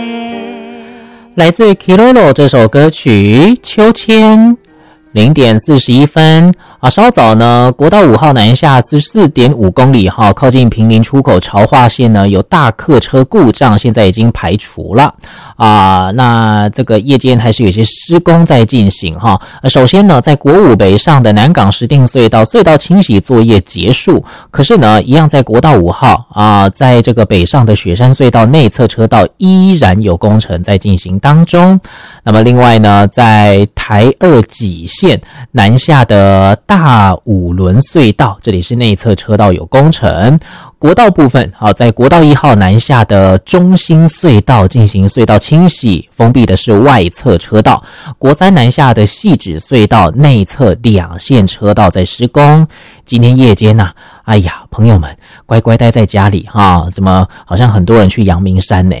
来自 Kilolo 这首歌曲《秋千》0点41分稍早呢，国道5号南下 14.5 公里靠近坪林出口潮化线呢有大客车故障，现在已经排除了那这个夜间还是有些施工在进行首先呢，在国五北上的南港石碇隧道清洗作业结束，可是呢一样在国道5号在这个北上的雪山隧道内侧车道依然有工程在进行当中。那么另外呢，在台2己线南下的大五轮隧道，这里是内侧车道有工程。国道部分在国道1号南下的中兴隧道进行隧道清洗，封闭的是外侧车道。国3南下的汐止隧道内侧2线车道在施工。今天夜间哎呀，朋友们乖乖待在家里怎么好像很多人去阳明山呢